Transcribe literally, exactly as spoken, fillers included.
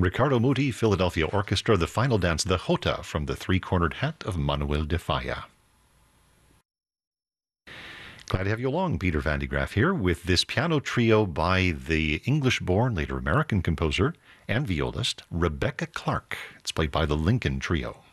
Riccardo Muti, Philadelphia Orchestra, the final dance, the Jota, from the Three-Cornered Hat of Manuel de Falla. Glad to have you along. Peter Van de Graaff here with this piano trio by the English-born, later American composer and violist Rebecca Clark. It's played by the Lincoln Trio.